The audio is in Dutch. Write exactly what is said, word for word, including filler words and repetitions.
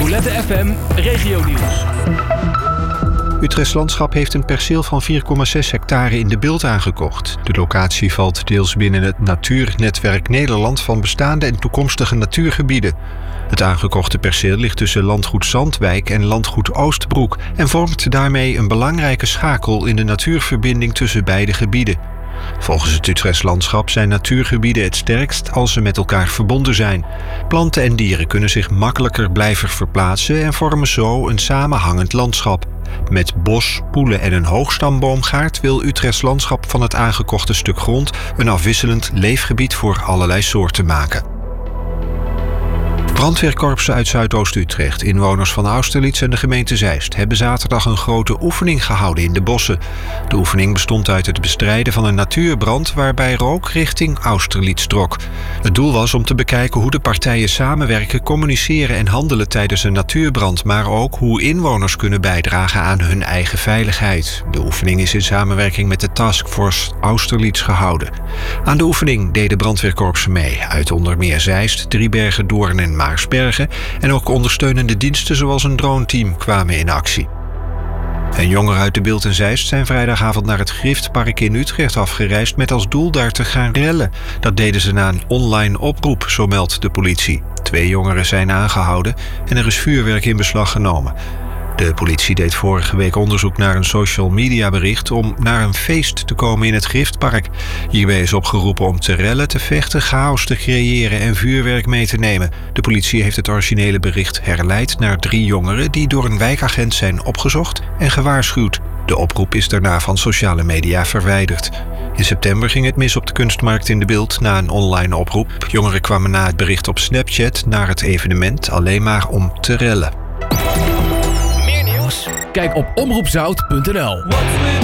Roulette F M Regionieuws. Utrechts Landschap heeft een perceel van vier komma zes hectare in De Bilt aangekocht. De locatie valt deels binnen het Natuurnetwerk Nederland van bestaande en toekomstige natuurgebieden. Het aangekochte perceel ligt tussen landgoed Zandwijk en landgoed Oostbroek en vormt daarmee een belangrijke schakel in de natuurverbinding tussen beide gebieden. Volgens het Utrechts Landschap zijn natuurgebieden het sterkst als ze met elkaar verbonden zijn. Planten en dieren kunnen zich makkelijker blijven verplaatsen en vormen zo een samenhangend landschap. Met bos, poelen en een hoogstamboomgaard wil Utrechts Landschap van het aangekochte stuk grond een afwisselend leefgebied voor allerlei soorten maken. Brandweerkorpsen uit Zuidoost-Utrecht, inwoners van Austerlitz en de gemeente Zeist hebben zaterdag een grote oefening gehouden in de bossen. De oefening bestond uit het bestrijden van een natuurbrand waarbij rook richting Austerlitz trok. Het doel was om te bekijken hoe de partijen samenwerken, communiceren en handelen tijdens een natuurbrand, maar ook hoe inwoners kunnen bijdragen aan hun eigen veiligheid. De oefening is in samenwerking met de Taskforce Austerlitz gehouden. Aan de oefening deden brandweerkorpsen mee uit onder meer Zeist, Driebergen, Doorn en Maarsbergen en ook ondersteunende diensten zoals een droneteam kwamen in actie. En jongeren uit De Bilt en Zeist zijn vrijdagavond naar het Griftpark in Utrecht afgereisd met als doel daar te gaan rellen. Dat deden ze na een online oproep, zo meldt de politie. Twee jongeren zijn aangehouden en er is vuurwerk in beslag genomen. De politie deed vorige week onderzoek naar een social media bericht om naar een feest te komen in het Griftpark. Hierbij is opgeroepen om te rellen, te vechten, chaos te creëren en vuurwerk mee te nemen. De politie heeft het originele bericht herleid naar drie jongeren die door een wijkagent zijn opgezocht en gewaarschuwd. De oproep is daarna van sociale media verwijderd. In september ging het mis op de kunstmarkt in De Bilt na een online oproep. Jongeren kwamen na het bericht op Snapchat naar het evenement alleen maar om te rellen. Kijk op omroep zout punt n l.